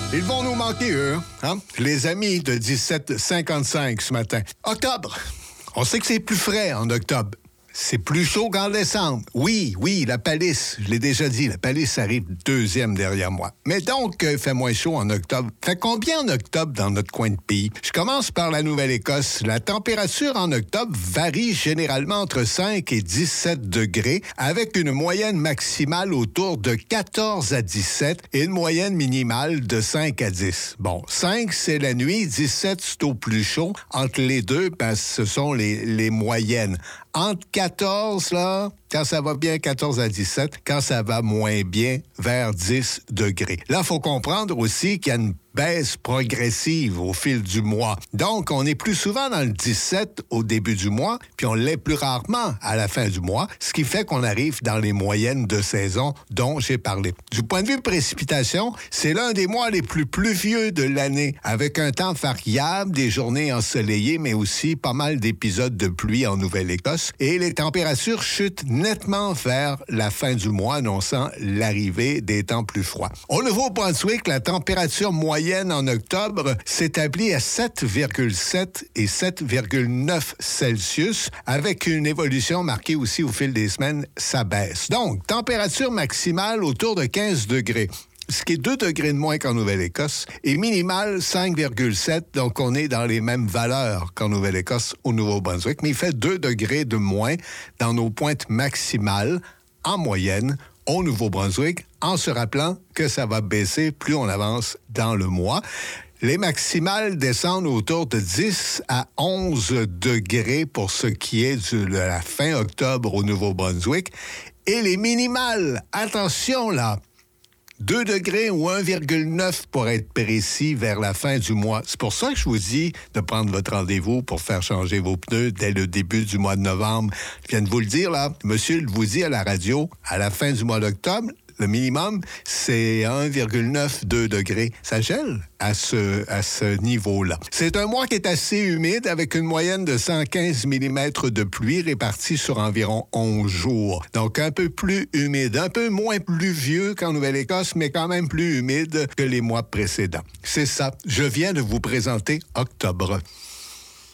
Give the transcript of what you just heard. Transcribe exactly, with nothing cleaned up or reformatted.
Ils vont nous manquer, eux, hein? Les amis de dix-sept cinquante-cinq ce matin. Octobre. On sait que c'est plus frais en octobre. C'est plus chaud qu'en décembre. Oui, oui, la palisse, je l'ai déjà dit, la palisse arrive deuxième derrière moi. Mais donc, il fait moins chaud en octobre. Fait combien en octobre dans notre coin de pays? Je commence par la Nouvelle-Écosse. La température en octobre varie généralement entre cinq et dix-sept degrés, avec une moyenne maximale autour de quatorze à dix-sept et une moyenne minimale de cinq à dix. Bon, cinq, c'est la nuit, dix-sept, c'est au plus chaud. Entre les deux, ben, ce sont les, les moyennes. Entre quatorze, là, quand ça va bien, quatorze à dix-sept, quand ça va moins bien, vers dix degrés. Là, il faut comprendre aussi qu'il y a une baisse progressive au fil du mois. Donc, on est plus souvent dans le dix-sept au début du mois, puis on l'est plus rarement à la fin du mois, ce qui fait qu'on arrive dans les moyennes de saison dont j'ai parlé. Du point de vue précipitation, c'est l'un des mois les plus pluvieux de l'année, avec un temps variable, des journées ensoleillées, mais aussi pas mal d'épisodes de pluie en Nouvelle-Écosse. Et les températures chutent nettement vers la fin du mois, annonçant l'arrivée des temps plus froids. Au Nouveau-Brunswick, la température moyenne en octobre s'établit à sept virgule sept et sept virgule neuf Celsius, avec une évolution marquée aussi au fil des semaines, ça baisse. Donc, température maximale autour de quinze degrés. Ce qui est deux degrés de moins qu'en Nouvelle-Écosse, et minimal cinq virgule sept, donc on est dans les mêmes valeurs qu'en Nouvelle-Écosse au Nouveau-Brunswick, mais il fait deux degrés de moins dans nos pointes maximales, en moyenne, au Nouveau-Brunswick, en se rappelant que ça va baisser plus on avance dans le mois. Les maximales descendent autour de dix à onze degrés pour ce qui est de la fin octobre au Nouveau-Brunswick, et les minimales, attention là, deux degrés ou un virgule neuf pour être précis vers la fin du mois. C'est pour ça que je vous dis de prendre votre rendez-vous pour faire changer vos pneus dès le début du mois de novembre. Je viens de vous le dire, là. Monsieur vous dit à la radio, à la fin du mois d'octobre, le minimum, c'est un virgule neuf, deux degrés. Ça gèle à ce, à ce niveau-là. C'est un mois qui est assez humide avec une moyenne de cent quinze millimètres de pluie répartie sur environ onze jours. Donc, un peu plus humide, un peu moins pluvieux qu'en Nouvelle-Écosse, mais quand même plus humide que les mois précédents. C'est ça. Je viens de vous présenter octobre.